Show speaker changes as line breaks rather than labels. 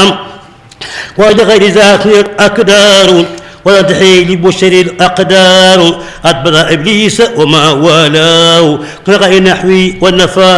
ولغير ذاك الأقدار وتحيل لبشر الأقدار أدبر إبليس وما والاه كغير نحوي والنفاق